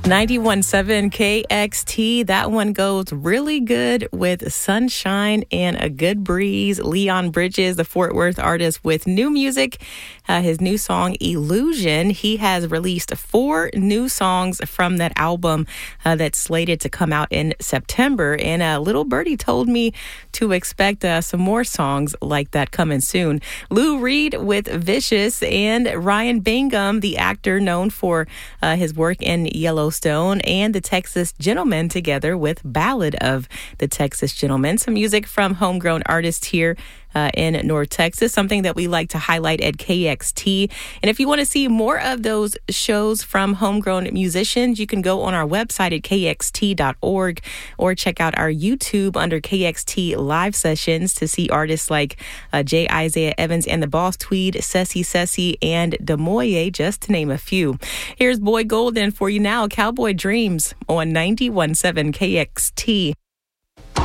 91.7 KXT. That one goes really good with Sunshine and a Good Breeze. Leon Bridges, the Fort Worth artist with new music. His new song, Illusion. He has released 4 new songs from that album that's slated to come out in September. And Little Birdie told me to expect some more songs like that coming soon. Lou Reed with Vicious, and Ryan Bingham, the actor known for his work in Yellowstone, and the Texas Gentlemen together with Ballad of the Texas Gentlemen. Some music from homegrown artists here in North Texas, something that we like to highlight at KXT. And if you want to see more of those shows from homegrown musicians, you can go on our website at kxt.org or check out our YouTube under KXT live sessions to see artists like J. Isaiah Evans and the Boss Tweed, Ceci, and Demoye, just to name a few. Here's Boy Golden for you now, Cowboy Dreams on 91.7 KXT.